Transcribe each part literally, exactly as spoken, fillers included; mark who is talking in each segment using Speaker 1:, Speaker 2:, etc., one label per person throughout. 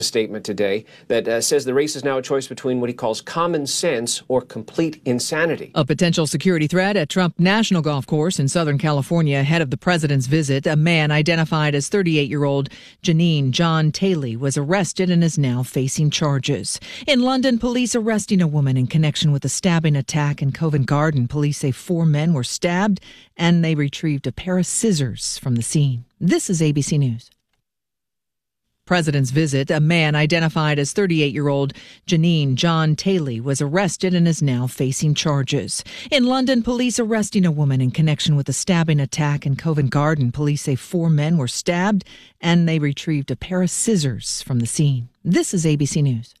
Speaker 1: statement today that uh, says the race is now a choice between what he calls common sense or complete insanity.
Speaker 2: A potential security threat at Trump National Golf Course in Southern California ahead of the president's visit. A man identified as thirty-eight-year-old Janine John Taylor was arrested and is now facing charges. In London, police arresting a woman in connection with a stabbing attack in Covent Garden. Police say four men were stabbed and they retrieved a pair of scissors from the scene. This is A B C News. President's visit. A man identified as thirty-eight-year-old Janine John Taylor was arrested and is now facing charges. In London, police arresting a woman in connection with a stabbing attack in Covent Garden. Police say four men were stabbed and they retrieved a pair of scissors from the scene. This is A B C News.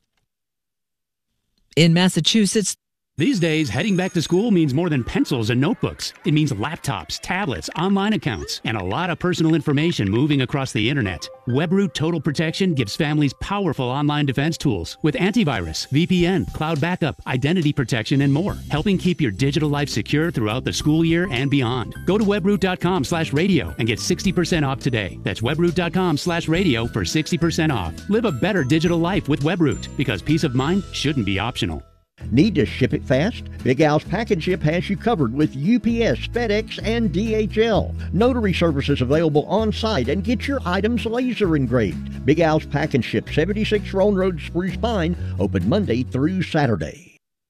Speaker 2: In Massachusetts,
Speaker 3: these days, heading back to school means more than pencils and notebooks. It means laptops, tablets, online accounts, and a lot of personal information moving across the internet. WebRoot Total Protection gives families powerful online defense tools with antivirus, V P N, cloud backup, identity protection, and more, helping keep your digital life secure throughout the school year and beyond. Go to webroot.com slash radio and get sixty percent off today. That's webroot.com slash radio for sixty percent off. Live a better digital life with WebRoot, because peace of mind shouldn't be optional.
Speaker 4: Need to ship it fast? Big Al's Package Ship has you covered with U P S, FedEx, and D H L. Notary services available on site, and get your items laser engraved. Big Al's Package Ship, seventy-six Roan Road, Spruce Pine, open Monday through Saturday.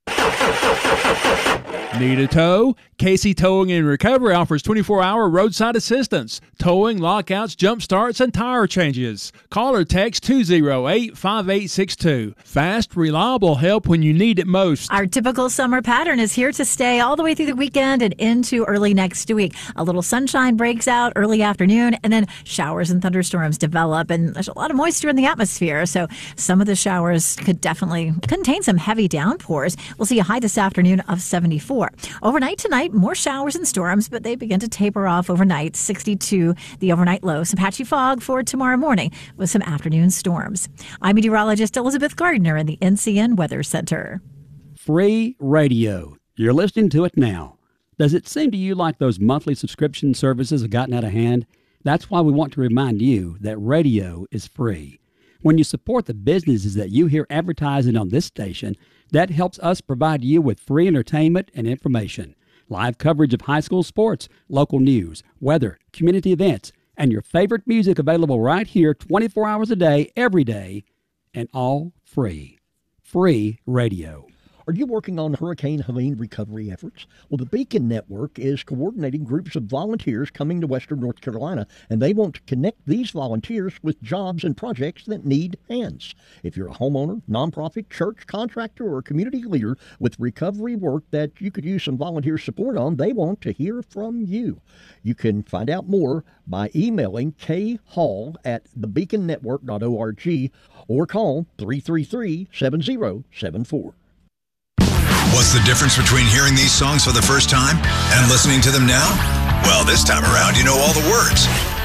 Speaker 5: Need a tow? Casey Towing and Recovery offers twenty-four hour roadside assistance, towing, lockouts, jump starts, and tire changes. Call or text two oh eight, five eight six two. Fast, reliable help when you need it most.
Speaker 6: Our typical summer pattern is here to stay all the way through the weekend and into early next week. A little sunshine breaks out early afternoon, and then showers and thunderstorms develop, and there's a lot of moisture in the atmosphere, so some of the showers could definitely contain some heavy downpours. We'll see a high this afternoon of seventy-four. Overnight tonight, more showers and storms, but they begin to taper off overnight. sixty-two, the overnight low. Some patchy fog for tomorrow morning with some afternoon storms. I'm meteorologist Elizabeth Gardner in the N C N Weather Center.
Speaker 7: Free radio. You're listening to it now. Does it seem to you like those monthly subscription services have gotten out of hand? That's why we want to remind you that radio is free. When you support the businesses that you hear advertising on this station, that helps us provide you with free entertainment and information, live coverage of high school sports, local news, weather, community events, and your favorite music available right here twenty-four hours a day, every day, and all free. Free radio.
Speaker 4: Are you working on Hurricane Helene recovery efforts? Well, the Beacon Network is coordinating groups of volunteers coming to Western North Carolina, and they want to connect these volunteers with jobs and projects that need hands. If you're a homeowner, nonprofit, church, contractor, or community leader with recovery work that you could use some volunteer support on, they want to hear from you. You can find out more by emailing khall at the beacon network dot org or call three three three, seven zero seven four.
Speaker 8: What's the difference between hearing these songs for the first time and listening to them now? Well, this time around, you know all the words.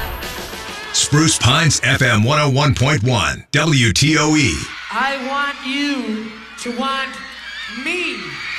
Speaker 8: Spruce Pines F M one oh one point one, W T O E.
Speaker 9: I want you to want me.